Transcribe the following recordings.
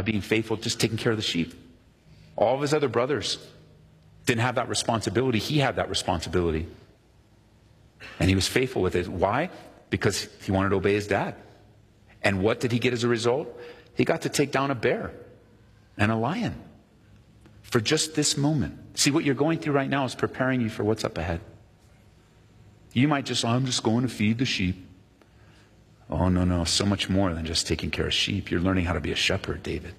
being faithful, just taking care of the sheep. All of his other brothers didn't have that responsibility. He had that responsibility. And he was faithful with it. Why? Because he wanted to obey his dad. And what did he get as a result? He got to take down a bear and a lion for just this moment. See, what you're going through right now is preparing you for what's up ahead. You might just, I'm just going to feed the sheep. Oh, no, so much more than just taking care of sheep. You're learning how to be a shepherd, David.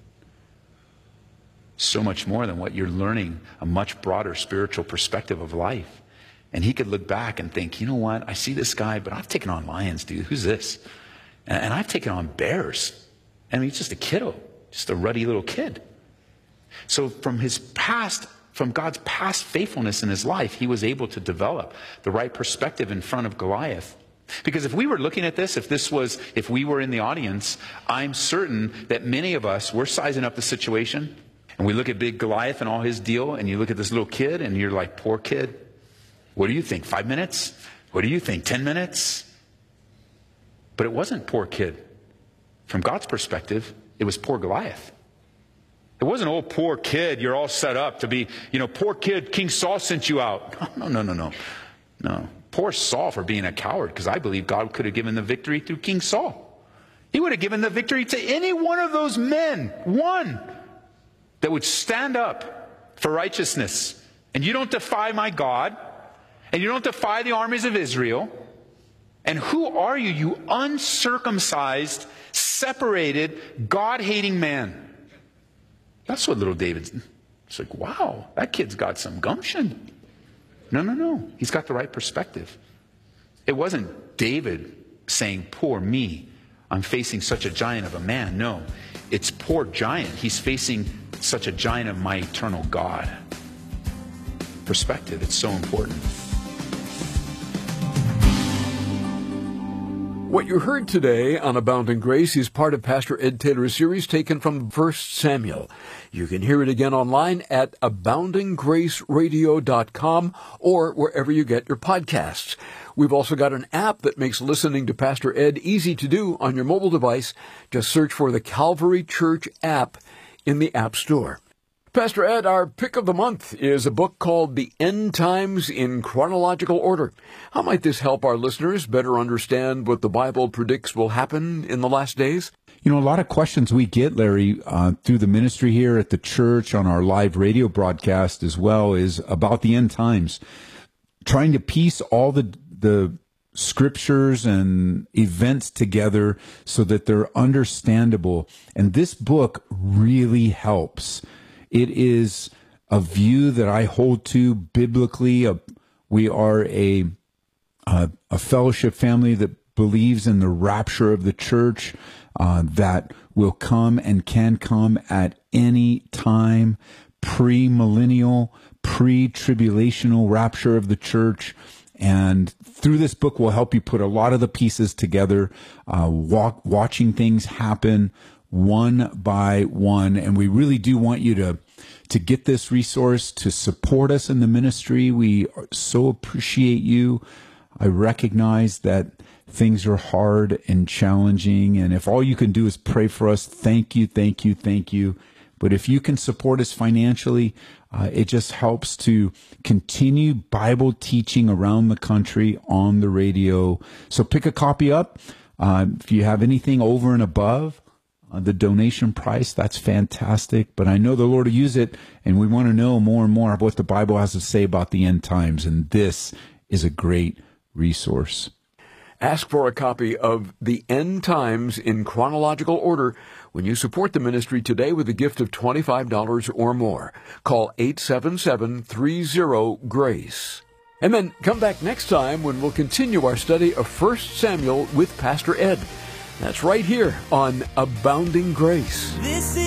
So much more than what you're learning, a much broader spiritual perspective of life. And he could look back and think, you know what? I see this guy, but I've taken on lions, dude. Who's this? And I've taken on bears. I mean, he's just a kiddo, just a ruddy little kid. So from his past, from God's past faithfulness in his life, he was able to develop the right perspective in front of Goliath. Because if we were looking at this, if we were in the audience, I'm certain that many of us, we're sizing up the situation, and we look at big Goliath and all his deal, and you look at this little kid, and you're like, poor kid. What do you think, 5 minutes? What do you think, 10 minutes? But it wasn't poor kid. From God's perspective, it was poor Goliath. It wasn't, oh, poor kid, you're all set up to be, poor kid, King Saul sent you out. No. Poor Saul for being a coward, because I believe God could have given the victory through King Saul. He would have given the victory to any one of those men, one, that would stand up for righteousness. And you don't defy my God, and you don't defy the armies of Israel. And who are you, you uncircumcised, separated, God-hating man? That's what little David's. It's like, wow, that kid's got some gumption. No. He's got the right perspective. It wasn't David saying, poor me, I'm facing such a giant of a man. No, it's poor giant. He's facing such a giant of my eternal God. Perspective, it's so important. What you heard today on Abounding Grace is part of Pastor Ed Taylor's series taken from 1 Samuel. You can hear it again online at aboundinggraceradio.com or wherever you get your podcasts. We've also got an app that makes listening to Pastor Ed easy to do on your mobile device. Just search for the Calvary Church app in the App Store. Pastor Ed, our pick of the month is a book called The End Times in Chronological Order. How might this help our listeners better understand what the Bible predicts will happen in the last days? A lot of questions we get, Larry, through the ministry here at the church, on our live radio broadcast as well, is about the end times. Trying to piece all the scriptures and events together so that they're understandable. And this book really helps. It is a view that I hold to biblically. We are a fellowship family that believes in the rapture of the church, that will come and can come at any time, pre-millennial, pre-tribulational rapture of the church. And through this book, we'll help you put a lot of the pieces together, watching things happen one by one. And we really do want you to get this resource, to support us in the ministry. We so appreciate you. I recognize that things are hard and challenging. And if all you can do is pray for us, thank you. But if you can support us financially, it just helps to continue Bible teaching around the country on the radio. So pick a copy up. If you have anything over and above the donation price, that's fantastic. But I know the Lord will use it, and we want to know more and more of what the Bible has to say about the end times. And this is a great resource. Ask for a copy of The End Times in Chronological Order when you support the ministry today with a gift of $25 or more. Call 877-30-GRACE. And then come back next time when we'll continue our study of 1 Samuel with Pastor Ed. That's right here on Abounding Grace.